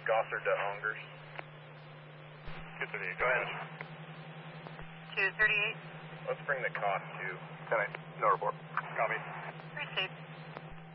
Gossard to Ongers. 238, go ahead. 238. Let's bring the cost to. 10-8, no report. Copy.